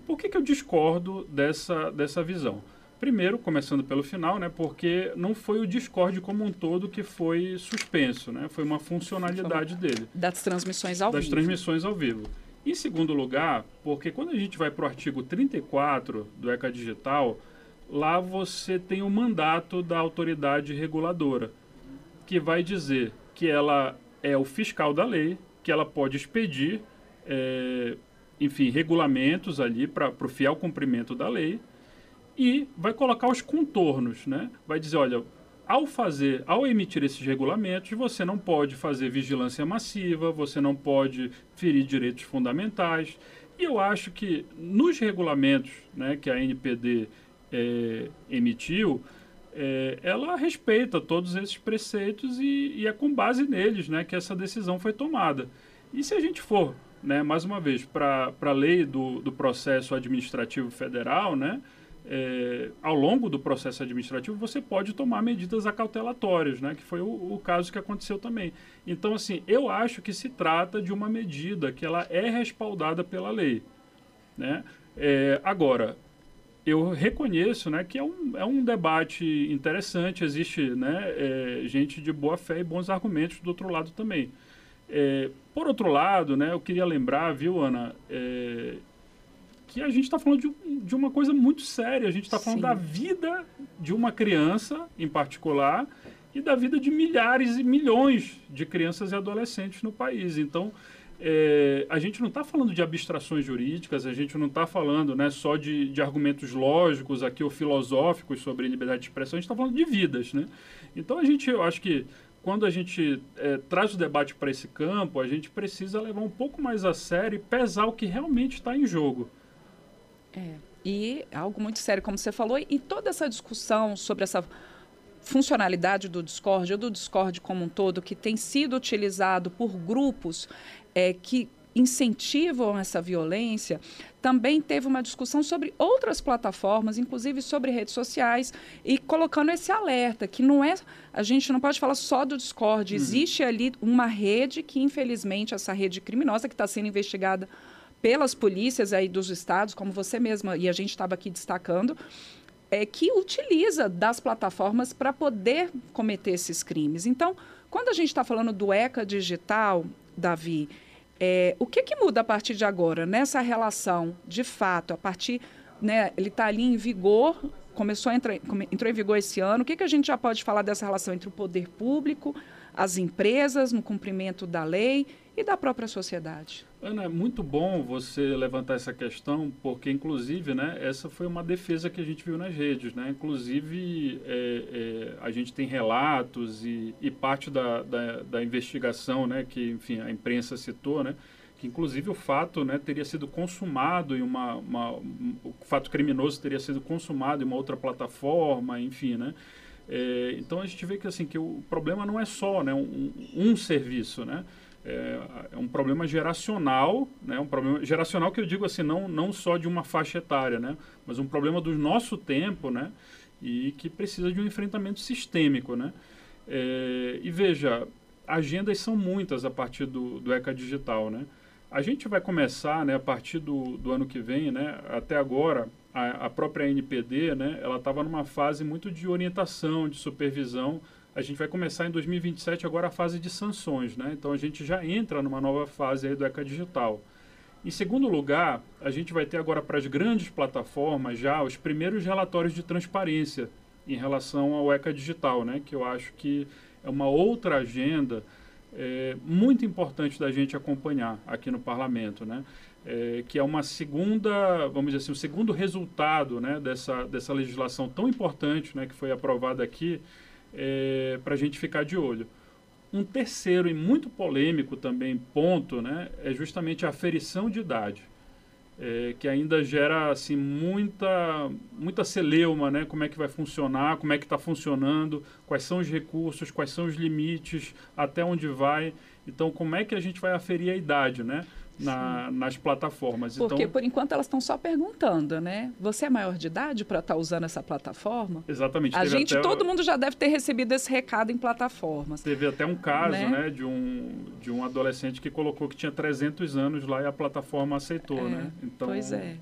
Por que eu discordo dessa visão? Primeiro, começando pelo final, né, porque não foi o Discord como um todo que foi suspenso, né, foi uma funcionalidade dele. Das transmissões ao vivo. Das transmissões ao vivo. Em segundo lugar, porque quando a gente vai para o artigo 34 do ECA Digital, lá você tem o mandato da autoridade reguladora, que vai dizer que ela é o fiscal da lei, que ela pode expedir, enfim, regulamentos ali para o fiel cumprimento da lei, e vai colocar os contornos, né? Vai dizer, olha, ao emitir esses regulamentos, você não pode fazer vigilância massiva, você não pode ferir direitos fundamentais. E eu acho que nos regulamentos, né, que a ANPD emitiu, ela respeita todos esses preceitos e é com base neles, né, que essa decisão foi tomada. E se a gente for, né, mais uma vez, para a lei do processo administrativo federal, né, ao longo do processo administrativo, você pode tomar medidas acautelatórias, né, que foi o caso que aconteceu também. Então, assim, eu acho que se trata de uma medida que ela é respaldada pela lei, né? Agora, eu reconheço, né, que é um debate interessante, existe, né, gente de boa fé e bons argumentos do outro lado também. Por outro lado, né, eu queria lembrar, viu, Ana, que a gente está falando de uma coisa muito séria. A gente está falando da vida de uma criança, em particular, e da vida de milhares e milhões de crianças e adolescentes no país. Então, a gente não está falando de abstrações jurídicas, a gente não está falando, né, só de argumentos lógicos aqui ou filosóficos sobre liberdade de expressão, a gente está falando de vidas, né? Então, eu acho que quando a gente traz o debate para esse campo, a gente precisa levar um pouco mais a sério e pesar o que realmente está em jogo. E algo muito sério, como você falou, e toda essa discussão sobre essa funcionalidade do Discord, ou do Discord como um todo, que tem sido utilizado por grupos que incentivam essa violência, também teve uma discussão sobre outras plataformas, inclusive sobre redes sociais, e colocando esse alerta, que a gente não pode falar só do Discord, existe ali uma rede que, infelizmente, essa rede criminosa que está sendo investigada pelas polícias aí dos estados, como você mesma, e a gente estava aqui destacando, que utiliza das plataformas para poder cometer esses crimes. Então, quando a gente está falando do ECA Digital, Davi, o que muda a partir de agora nessa relação, de fato, a partir, né, ele está ali em vigor, entrou em vigor esse ano, o que a gente já pode falar dessa relação entre o poder público, as empresas, no cumprimento da lei e da própria sociedade? Ana, é muito bom você levantar essa questão, porque, inclusive, né, essa foi uma defesa que a gente viu nas redes, né? Inclusive, a gente tem relatos e parte da investigação, né, que, enfim, a imprensa citou, né, que, inclusive, o fato, né, teria sido consumado o fato criminoso teria sido consumado em uma outra plataforma, enfim, né? Então, a gente vê que, assim, que o problema não é só, né, um serviço, né? É um problema geracional, né? Um problema geracional que eu digo assim, não só de uma faixa etária, né? Mas um problema do nosso tempo, né? E que precisa de um enfrentamento sistêmico, né? E veja, agendas são muitas a partir do ECA Digital, né? A gente vai começar, né, a partir do ano que vem, né? Até agora, a própria NPD, né? Ela estava numa fase muito de orientação, de supervisão. A gente vai começar em 2027 agora a fase de sanções, né? Então a gente já entra numa nova fase aí do ECA Digital. Em segundo lugar, a gente vai ter agora para as grandes plataformas já os primeiros relatórios de transparência em relação ao ECA Digital, né? Que eu acho que é uma outra agenda muito importante da gente acompanhar aqui no Parlamento, né? Que é uma segunda, vamos dizer assim, um segundo resultado, né, dessa legislação tão importante, né, que foi aprovada aqui, para a gente ficar de olho. Um terceiro e muito polêmico também ponto, né, é justamente a aferição de idade, que ainda gera assim, muita celeuma, né, como é que vai funcionar, como é que está funcionando, quais são os recursos, quais são os limites, até onde vai. Então, como é que a gente vai aferir a idade, né, nas plataformas? Porque, então, por enquanto, elas estão só perguntando, né? Você é maior de idade para estar usando essa plataforma? Exatamente. Todo mundo já deve ter recebido esse recado em plataformas. Teve até um caso, né, de um adolescente que colocou que tinha 300 anos lá e a plataforma aceitou, né? Então, pois é.